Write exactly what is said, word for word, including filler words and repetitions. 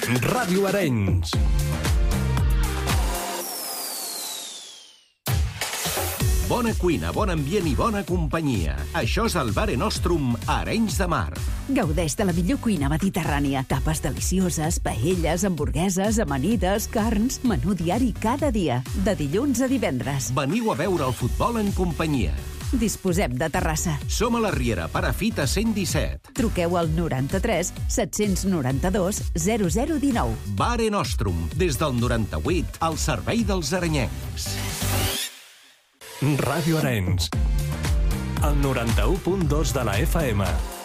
Ràdio Arenys. Bona cuina, bon ambient i bona companyia. Això és el Mare Nostrum a Arenys de Mar. Gaudeix de la millor cuina mediterrània. Tapes delicioses, paelles, hamburgueses, amanides, carns, menú diari cada dia, de dilluns a divendres. Veniu a veure el futbol en companyia. Disposem de terrassa. Som a la Riera, Perafita cent disset. Truqueu al noranta-tres set-cents noranta-dos zero zero dinou. Mare Nostrum, des del noranta-vuit, al servei dels arenyencs. Ràdio Arenys, el noranta-u punt dos de la F M.